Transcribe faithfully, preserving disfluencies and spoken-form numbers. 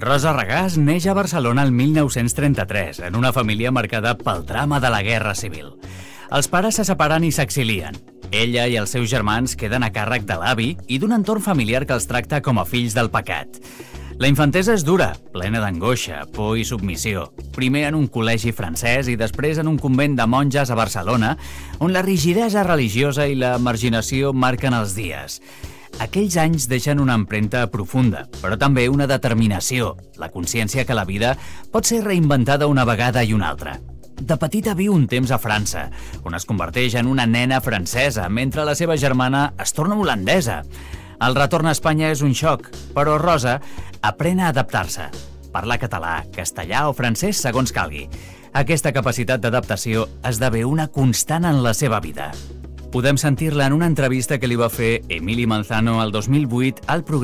Rosa Regàs neix a Barcelona el mil nou-cents trenta-tres, en una família marcada pel drama de la Guerra Civil. Els pares se separen i s'exilien. Ella i els seus germans queden a càrrec de l'avi i d'un entorn familiar que els tracta com a fills del pecat. La infantesa és dura, plena d'angoixa, por i submissió. Primer en un col·legi francès i després en un convent de monges a Barcelona, on la rigidesa religiosa i la marginació marquen els dies. Aquells anys deixen una empremta profunda, però també una determinació, la consciència que la vida pot ser reinventada una vegada i una altra. De petita viu un temps a França, on es converteix en una nena francesa, mentre la seva germana es torna holandesa. El retorn a Espanya és un xoc, però Rosa aprèn a adaptar-se. Parlar català, castellà o francès segons calgui. Aquesta capacitat d'adaptació esdevé una constant en la seva vida. Podem sentir-la en una entrevista que li va fer Emili Manzano el dos mil vuit al programa